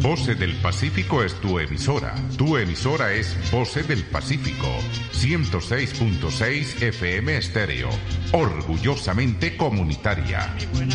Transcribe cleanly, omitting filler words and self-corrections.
Voces del Pacífico es tu emisora. Tu emisora es Voces del Pacífico, 106.6 FM estéreo, orgullosamente comunitaria.